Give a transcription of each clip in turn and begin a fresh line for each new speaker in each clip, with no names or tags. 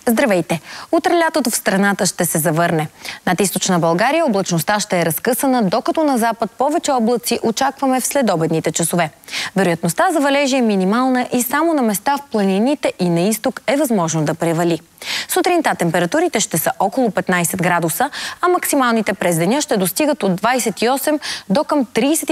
Здравейте! Утре лятото в страната ще се завърне. Над източна България облачността ще е разкъсана, докато на запад повече облаци очакваме в следобедните часове. Вероятността за валежи е минимална и само на места в планините и на изток е възможно да превали. Сутринта температурите ще са около 15 градуса, а максималните през деня ще достигат от 28 до към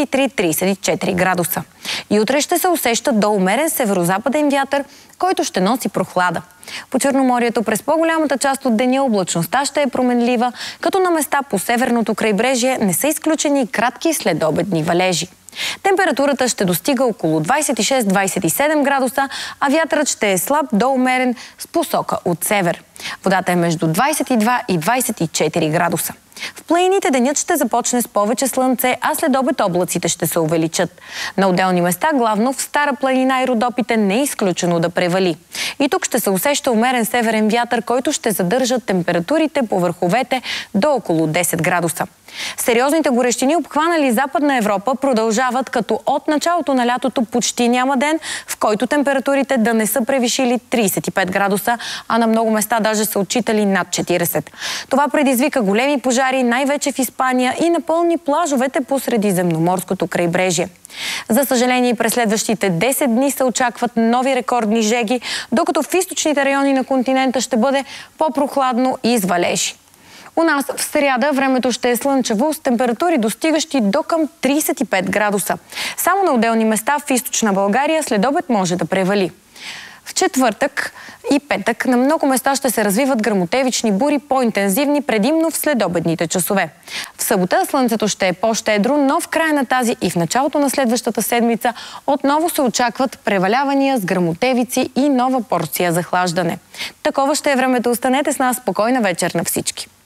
33-34 градуса. И утре ще се усеща до умерен северозападен вятър, който ще носи прохлада. По Черноморието през по-голямата част от деня облачността ще е променлива, като на места по северното крайбрежие не са изключени кратки следобедни валежи. Температурата ще достига около 26-27 градуса, а вятърът ще е слаб до умерен с посока от север. Водата е между 22 и 24 градуса. В планините денят ще започне с повече слънце, а след обед облаците ще се увеличат. На отделни места, главно в Стара планина и Родопите, не е изключено да превали. И тук ще се усеща умерен северен вятър, който ще задържа температурите по върховете до около 10 градуса. Сериозните горещини, обхванали Западна Европа, продължават, като от началото на лятото почти няма ден, в който температурите да не са превишили 35 градуса, а на много места даже са отчитали над 40. Това предизвика големи пожари, най-вече в Испания, и напълни плажовете по Средиземноморското крайбрежие. За съжаление, през следващите 10 дни се очакват нови рекордни жеги, докато в източните райони на континента ще бъде по-прохладно и с валежи. У нас в сряда времето ще е слънчево с температури достигащи до към 35 градуса. Само на отделни места в източна България следобед може да превали. В четвъртък и петък на много места ще се развиват гръмотевични бури, по-интензивни предимно в следобедните часове. В събота слънцето ще е по-щедро, но в края на тази и в началото на следващата седмица отново се очакват превалявания с гръмотевици и нова порция захлаждане. Такова ще е времето. Останете с нас. Спокойна вечер на всички!